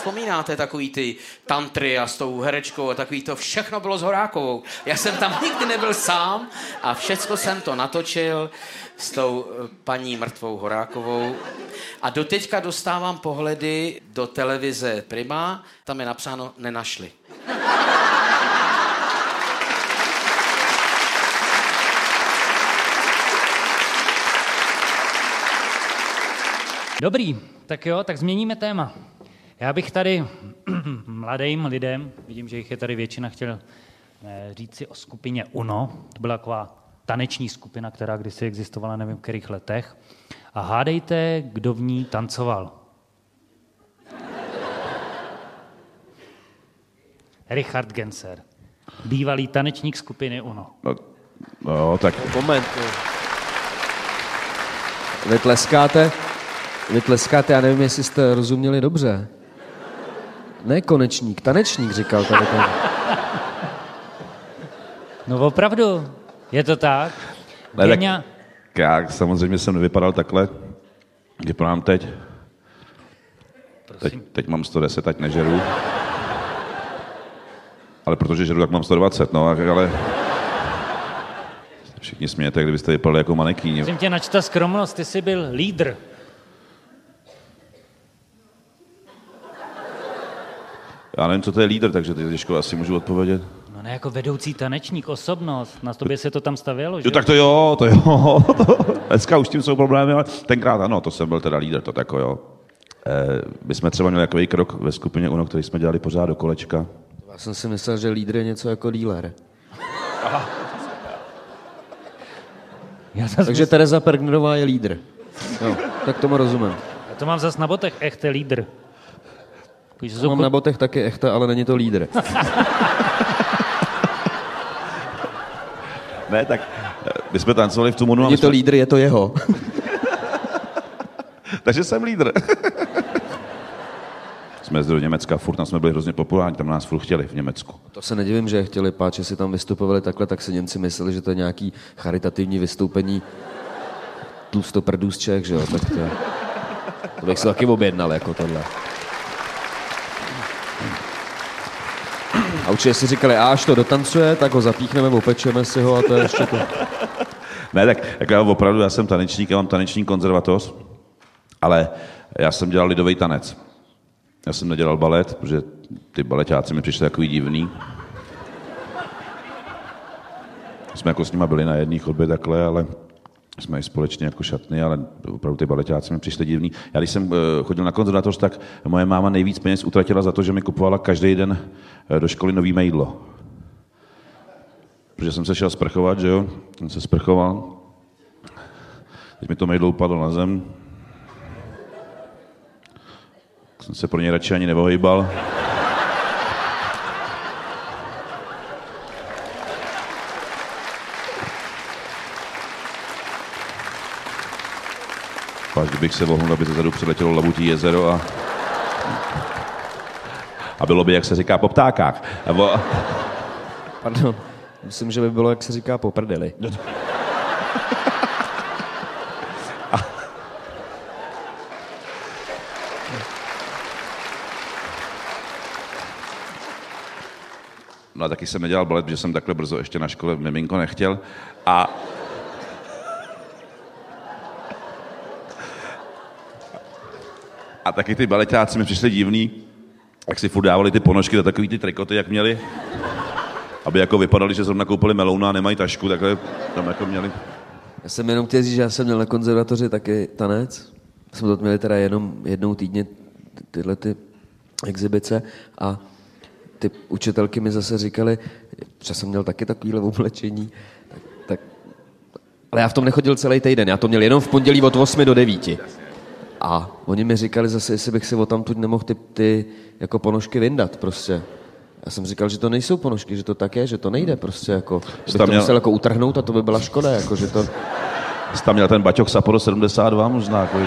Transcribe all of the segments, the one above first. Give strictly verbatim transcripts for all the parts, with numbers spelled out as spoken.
vzpomínáte, takový ty tantry a s tou herečkou a takový to, všechno bylo s Horákovou. Já jsem tam nikdy nebyl sám a všecko jsem to natočil s tou paní mrtvou Horákovou. A doteďka dostávám pohledy do televize Prima, tam je napsáno nenašli. Dobrý, tak jo, tak změníme téma. Já bych tady mladým lidem, vidím, že jich je tady většina, chtěl říct si o skupině UNO. To byla taková taneční skupina, která kdysi existovala, nevím v kterých letech. A hádejte, kdo v ní tancoval. Richard Genser, bývalý tanečník skupiny UNO. No, no tak... Moment. Vy tleskáte, vy tleskáte, já nevím, jestli jste rozuměli dobře. Ne konečník, tanečník říkal tady ten. No opravdu, je to tak? Ne, Genia... tak já samozřejmě jsem nevypadal takhle. Vypadám teď. teď. Teď mám sto deset, ať nežeru. Ale protože žeru, tak mám sto dvacet, no, ale... Všichni smějete, kdybyste vypadali jako manekýni. Musím tě načta skromnost, ty jsi byl lídr. Já nevím, co to je lídr, takže teď těžko asi můžu odpovědět. No ne, jako vedoucí tanečník, osobnost. Na tobě se to tam stavělo, že? Jo, tak to jo, to jo. Dneska už tím jsou problémy, ale tenkrát ano, to jsem byl teda lídr, to tako jo. E, my jsme třeba měli takový krok ve skupině UNO, který jsme dělali pořád do kolečka. Já jsem si myslel, že lídr je něco jako dealer. Takže mysl... Tereza Pergnerová je lídr. Jo, tak tomu rozumím. Já to mám zas na botech, echte lídr. Já mám na botech taky echte, ale není to lídr. Ne, tak my jsme tancovali v tom UNO. Není to lídr, je to jeho. Takže jsem lídr. Jsme z do Německa, furt tam jsme byli hrozně populární, tam nás furt chtěli v Německu. To se nedivím, že je chtěli, páče si tam vystupovali takhle, tak si Němci mysleli, že to je nějaký charitativní vystoupení tlustoprdů z Čech, že jo, tak to, to bych si taky objednal, jako tohle. A určitě si říkali, a až to dotancuje, tak ho zapíchneme, opečeme si ho a to je ještě to. Ne, tak, tak já opravdu, já jsem tanečník, já mám taneční konzervatoř, ale já jsem dělal lidový tanec. Já jsem nedělal balet, protože ty baleťáci mi přišli takový divný. Jsme jako s nima byli na jedné chodbě takhle, ale jsme i společně jako šatny, ale opravdu ty baleťáci mi přišli divný. Já když jsem chodil na konzervatoř, tak moje máma nejvíc peněz utratila za to, že mi kupovala každý den do školy nový mejdlo. Protože jsem se šel sprchovat, že jo? Jsem se sprchoval. Teď mi to mejdlo upadlo na zem. Jsem se pro něj radši ani neohejbal. Pak kdybych se vohnul, aby zezadu přiletělo Labutí jezero a... A bylo by, jak se říká, po ptákách. Nebo... Pardon, myslím, že by bylo, jak se říká, po prdeli. No a taky jsem nedělal balet, protože jsem takhle brzo ještě na škole miminko nechtěl. A... A taky ty baleťáci mi přišli divný, jak si furt dávali ty ponožky za takový ty trikoty, jak měli. Aby jako vypadali, že zrovna koupili melouna a nemají tašku, takhle tam jako měli. Já jsem jenom chtěl říct, že já jsem měl na konzervatoři taky tanec. Jsme to měli teda jenom jednou týdně tyhle ty exibice a ty učitelky mi zase říkali, že jsem měl taky takovýhle oblečení, tak, tak... ale já v tom nechodil celý týden, já to měl jenom v pondělí od osmi do devíti. A oni mi říkali zase, jestli bych si odtamtud nemohl ty, ty jako ponožky vyndat prostě. Já jsem říkal, že to nejsou ponožky, že to tak je, že to nejde prostě jako. Bych to měl... musel jako utrhnout a to by byla škoda, jako že to... Jsi tam měl ten baťoch Sapporo sedmdesát dva možná, jako...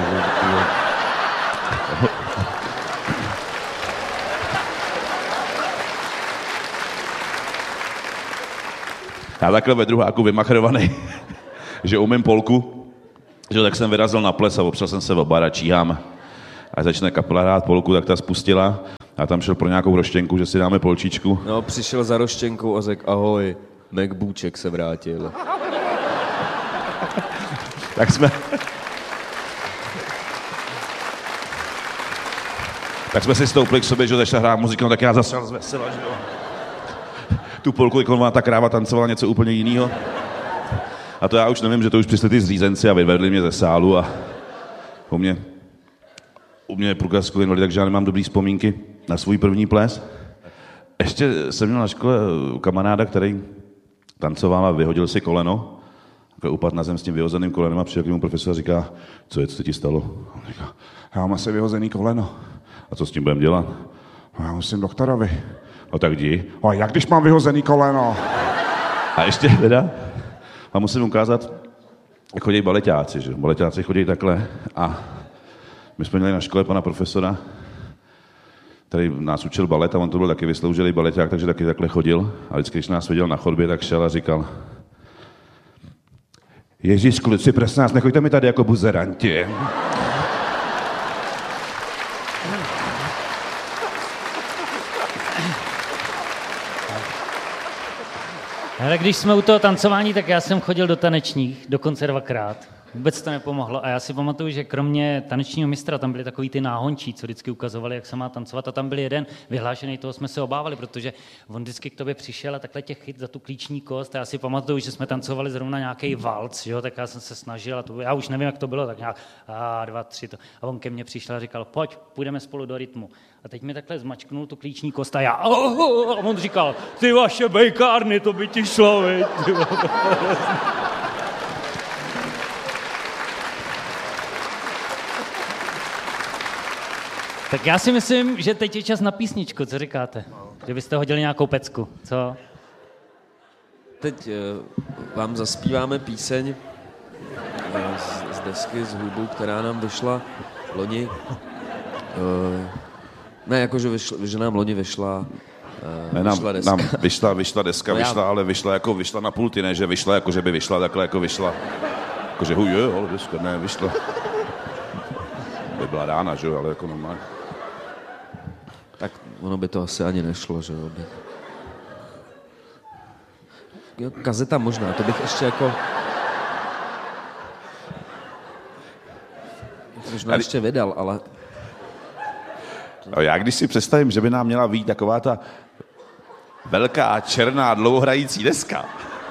Já takhle ve druháku vymachrovaný, že umím polku, že tak jsem vyrazil na ples a opřel jsem se o bar a číhám. A začne kapela hrát polku, tak ta spustila Já tam šel pro nějakou roštěnku, že si dáme polčičku. No, přišel za roštěnkou a řekl, ahoj, MacBůček se vrátil. Tak jsme... tak jsme si stoupli k sobě, že začala hrát muziku, no tak já zase z vesela, že jo. Tu polku, jak ona ta kráva tancovala něco úplně jiného. A to já už nevím, že to už přišli ty zřízenci a vyvedli mě ze sálu a u mě, u mě je průkazku invalid, takže já nemám dobrý vzpomínky na svůj první ples. Ještě jsem měl na škole kamaráda, který tancoval a vyhodil si koleno. Upadl na zem s tím vyhozeným kolenem a přijel k němu profesor a říká, co je, co ti stalo? A on říká, já mám asi vyhozený koleno. A co s tím budeme dělat? No, já musím doktorovi. No tak jdi. A jak když mám vyhozený koleno? A ještě teda, a musím ukázat, jak chodí baleťáci, že? Baleťáci chodí takhle a my jsme měli na škole pana profesora, který nás učil balet a on to byl taky vysloužilý baleťák, takže taky takhle chodil a vždycky, když nás viděl na chodbě, tak šel a říkal, Ježíš, kluci, prosím nás, nechoďte mi tady jako buzeranti. Ale když jsme u toho tancování, tak já jsem chodil do tanečních, dokonce dvakrát. Vůbec to nepomohlo. A já si pamatuju, že kromě tanečního mistra tam byli takový ty náhončí, co vždycky ukazovali, jak se má tancovat. A tam byl jeden vyhlášený, toho jsme se obávali, protože on vždycky k tobě přišel a takhle tě chyt za tu klíční kost. A já si pamatuju, že jsme tancovali zrovna nějaký valc, jo? Tak já jsem se snažil a to, já už nevím, jak to bylo, tak nějak a dva, tři to. A on ke mně přišel a říkal, pojď, půjdeme spolu do rytmu. A teď mi takhle zmačknul tu klíční kost a já, a on říkal, ty vaše bejkárny, to by ti šlo, viď? Tak já si myslím, že teď je čas na písničku, co říkáte? Že byste hodili nějakou pecku, co? Teď uh, vám zaspíváme píseň uh, z, z desky s hudbou, která nám vyšla loni. Uh, ne, jakože vyšla, že nám loni vyšla, uh, ne, nám, vyšla deska. Nám vyšla, vyšla deska, no vyšla, já... ale vyšla jako vyšla na pulty, ne, že vyšla, jako že by vyšla takhle, jako vyšla. Jakože huj, je, ale deska, ne, vyšla. By byla rána, že jo, ale jako normálně. Tak ono by to asi ani nešlo, že jo. Jo, kazeta možná, to bych ještě jako... Možná Ale... ještě vydal, ale... A já když si představím, že by nám měla být taková ta velká, černá, dlouhohrající deska,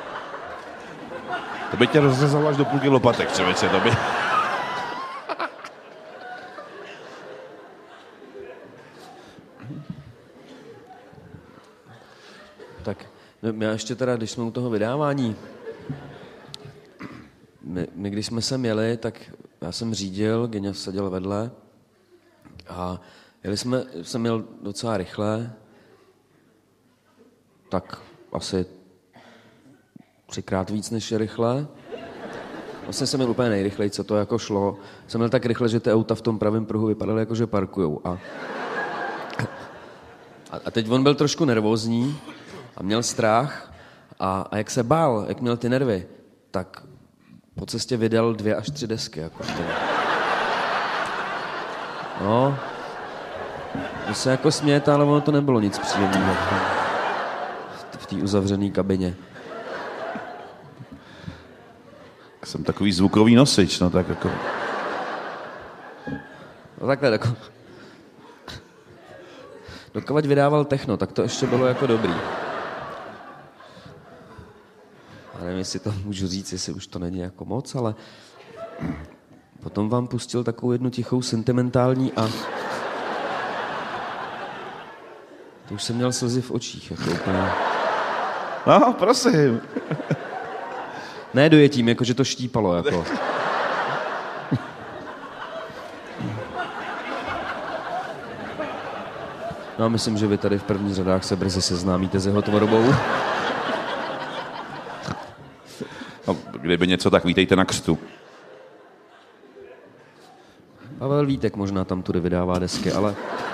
to by tě rozřezalo až do půlky lopatek, člověče, to by... Tak, no, já ještě teda, když jsme u toho vydávání, my, my když jsme sem jeli, tak já jsem řídil, Geňa seděl vedle a jeli jsme, jsem jel docela rychle, tak asi třikrát víc než je rychle. Vlastně jsem jel úplně nejrychleji, co to jako šlo. Jsem jel tak rychle, že ty auta v tom pravém pruhu vypadaly jako, že parkujou. A, a teď on byl trošku nervózní a měl strach a, a jak se bál, jak měl ty nervy, tak po cestě vydal dvě až tři desky. Jako to. No, to se jako smějete, ale ono to nebylo nic příjemného v té uzavřené kabině. Jsem takový zvukový nosič, no tak jako... No takhle, jako... Dokud vydával techno, tak to ještě bylo jako dobrý. Já nevím, jestli to můžu říct, jestli už to není jako moc, ale... Potom vám pustil takovou jednu tichou sentimentální a... To už jsem měl slzy v očích, jako úplně... No, prosím. Ne dojetím, jakože to štípalo, jako. No a myslím, že vy tady v prvních řadách se brzy seznámíte s jeho tvorbou. No, kdyby něco, tak vítejte na křtu. Pavel Vítek možná tam tudy vydává desky, ale...